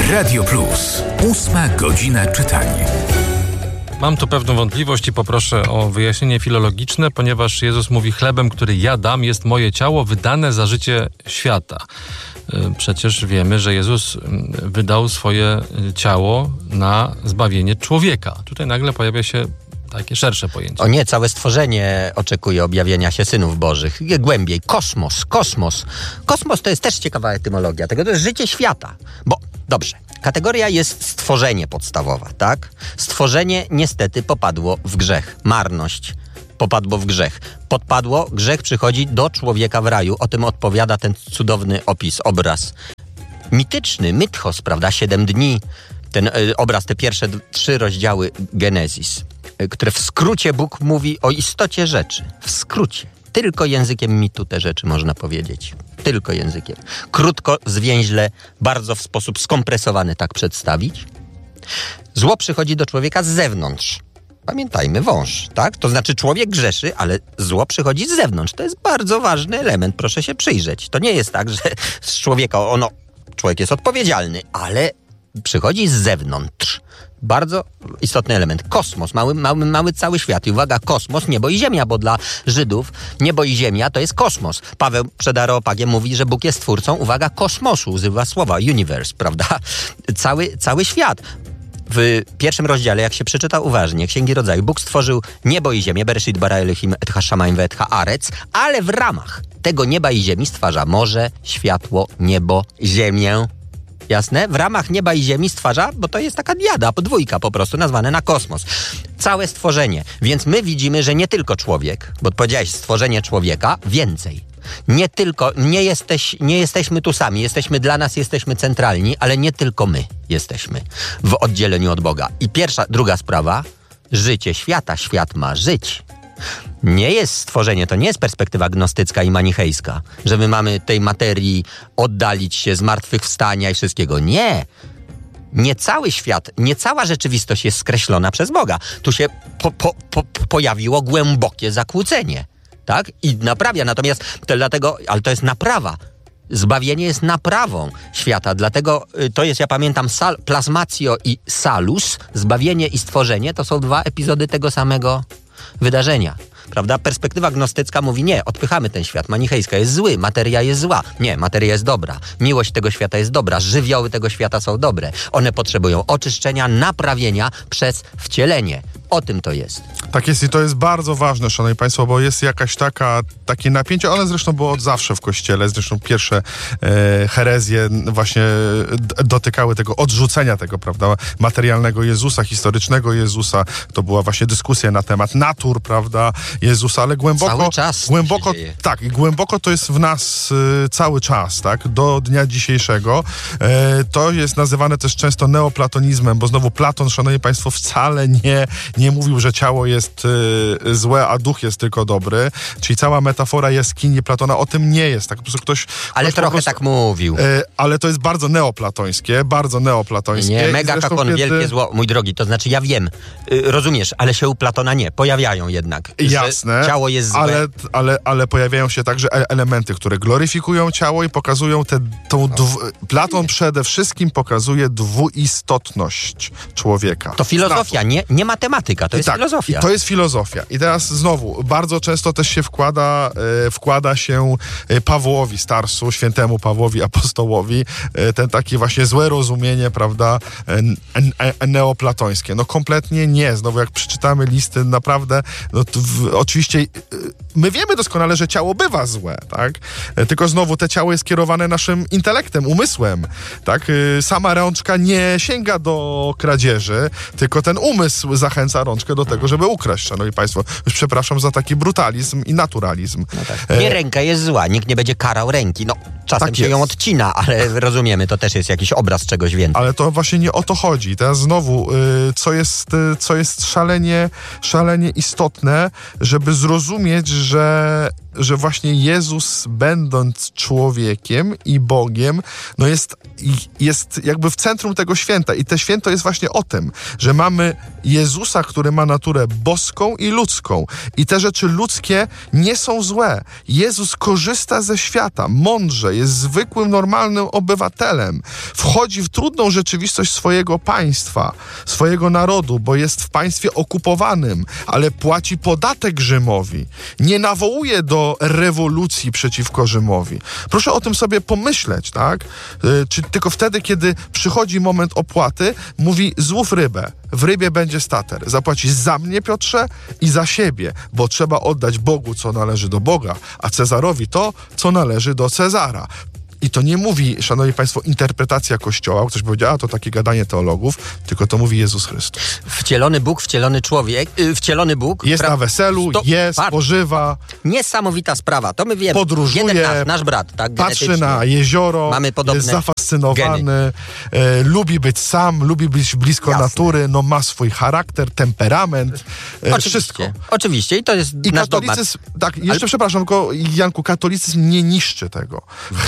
Radio Plus. 8 godzina czytania. Mam tu pewną wątpliwość i poproszę o wyjaśnienie filologiczne, ponieważ Jezus mówi: chlebem, który ja dam, jest moje ciało wydane za życie świata. Przecież wiemy, że Jezus wydał swoje ciało na zbawienie człowieka. Tutaj nagle pojawia się takie szersze pojęcie. O nie, całe stworzenie oczekuje objawienia się synów bożych. Głębiej, kosmos. Kosmos to jest też ciekawa etymologia tego, to jest życie świata. Bo, dobrze, kategoria jest stworzenie podstawowa, tak? Stworzenie niestety popadło w grzech, marność. Popadło w grzech. Grzech przychodzi do człowieka w raju. O tym odpowiada ten cudowny obraz. Mityczny, mythos, prawda? 7 dni. Ten obraz, te pierwsze 3 rozdziały Genezis, które w skrócie Bóg mówi o istocie rzeczy. W skrócie. Tylko językiem mitu te rzeczy można powiedzieć. Tylko językiem. Krótko, zwięźle, bardzo w sposób skompresowany tak przedstawić. Zło przychodzi do człowieka z zewnątrz. Pamiętajmy, wąż, tak? To znaczy człowiek grzeszy, ale zło przychodzi z zewnątrz. To jest bardzo ważny element, proszę się przyjrzeć. To nie jest tak, że z człowieka, człowiek jest odpowiedzialny, ale przychodzi z zewnątrz. Bardzo istotny element. Kosmos, mały cały świat. I uwaga, kosmos, niebo i ziemia, bo dla Żydów niebo i ziemia to jest kosmos. Paweł przed Areopagiem mówi, że Bóg jest twórcą, uwaga, kosmosu, używa słowa universe, prawda? Cały świat. W pierwszym rozdziale, jak się przeczyta uważnie, Księgi Rodzaju, Bóg stworzył niebo i ziemię, Bereshit bara Elohim et ha-shamayim ve'et ha-arec, ale w ramach tego nieba i ziemi stwarza morze, światło, niebo, ziemię. Jasne? W ramach nieba i ziemi stwarza, bo to jest taka diada, podwójka po prostu, nazwane na kosmos. Całe stworzenie. Więc my widzimy, że nie tylko człowiek, bo powiedziałeś stworzenie człowieka, więcej. Nie jesteśmy tu sami, dla nas jesteśmy centralni, ale nie tylko my jesteśmy w oddzieleniu od Boga. I druga sprawa, życie świata, świat ma żyć. Nie jest stworzenie, to nie jest perspektywa gnostycka i manichejska, że my mamy tej materii oddalić się, zmartwychwstania i wszystkiego. Nie. Nie cały świat, nie cała rzeczywistość jest skreślona przez Boga. Tu się pojawiło głębokie zakłócenie. Tak? I naprawia. Natomiast to dlatego, ale to jest naprawa. Zbawienie jest naprawą świata. Dlatego to jest, ja pamiętam, plasmatio i salus, zbawienie i stworzenie, to są 2 epizody tego samego wydarzenia. Prawda? Perspektywa gnostycka mówi: nie, odpychamy ten świat. Manichejska jest zły, materia jest zła. Nie, materia jest dobra. Miłość tego świata jest dobra. Żywioły tego świata są dobre. One potrzebują oczyszczenia, naprawienia przez wcielenie. O tym to jest. Tak jest i to jest bardzo ważne, szanowni państwo, bo jest jakaś takie napięcie. One zresztą było od zawsze w Kościele. Zresztą pierwsze herezje właśnie dotykały tego odrzucenia tego, prawda, materialnego Jezusa, historycznego Jezusa. To była właśnie dyskusja na temat natur, prawda, Jezusa, ale cały czas tak, i głęboko to jest w nas cały czas, tak, do dnia dzisiejszego. To jest nazywane też często neoplatonizmem, bo znowu Platon, szanowni państwo, wcale nie mówił, że ciało jest złe, a duch jest tylko dobry. Czyli cała metafora jaskini Platona o tym nie jest. Tak po prostu ktoś trochę tak mówił. Ale to jest bardzo neoplatońskie. Nie, megakakon, wielkie zło, mój drogi. To znaczy, ja wiem, rozumiesz, ale się u Platona nie. Pojawiają jednak. Jasne. Ciało jest złe. Ale pojawiają się także elementy, które gloryfikują ciało i pokazują Platon przede wszystkim pokazuje dwuistotność człowieka. To filozofia, nie matematyka, to jest filozofia. To jest filozofia. I teraz znowu, bardzo często też się wkłada się Pawłowi Starsu, świętemu Pawłowi Apostołowi, ten takie właśnie złe rozumienie, prawda, neoplatońskie. No kompletnie nie. Znowu jak przeczytamy listy, naprawdę, oczywiście my wiemy doskonale, że ciało bywa złe, tak? Tylko znowu te ciało jest kierowane naszym intelektem, umysłem, tak? Sama rączka nie sięga do kradzieży, tylko ten umysł zachęca rączkę do tego, żeby ukraść, szanowni państwo. Już przepraszam za taki brutalizm i naturalizm. No tak. Nie, ręka jest zła, nikt nie będzie karał ręki. No, czasem tak się ją odcina, ale rozumiemy, to też jest jakiś obraz czegoś więcej. Ale to właśnie nie o to chodzi. Teraz znowu, co jest szalenie istotne, żeby zrozumieć, że że właśnie Jezus, będąc człowiekiem i Bogiem, no jest jakby w centrum tego święta. I te święto jest właśnie o tym, że mamy Jezusa, który ma naturę boską i ludzką. I te rzeczy ludzkie nie są złe. Jezus korzysta ze świata, mądrze, jest zwykłym, normalnym obywatelem. Wchodzi w trudną rzeczywistość swojego państwa, swojego narodu, bo jest w państwie okupowanym, ale płaci podatek Rzymowi. Nie nawołuje do rewolucji przeciwko Rzymowi. Proszę o tym sobie pomyśleć, tak? Czy tylko wtedy, kiedy przychodzi moment opłaty, mówi: złów rybę. W rybie będzie stater. Zapłacisz za mnie, Piotrze, i za siebie, bo trzeba oddać Bogu, co należy do Boga, a Cezarowi to, co należy do Cezara. I to nie mówi, szanowni państwo, interpretacja Kościoła. Ktoś powiedział, to takie gadanie teologów, tylko to mówi Jezus Chrystus. Wcielony Bóg, wcielony człowiek, wcielony Bóg. Jest na weselu, spożywa. Niesamowita sprawa, to my wiemy. Podróżuje. Jeden nasz brat, tak? Patrzy na jezioro, mamy podobne jest zafascynowany, lubi być sam, lubi być blisko natury, no ma swój charakter, temperament, wszystko. Oczywiście, i to jest I nasz dogmat. przepraszam, tylko Janku, katolicyzm nie niszczy tego.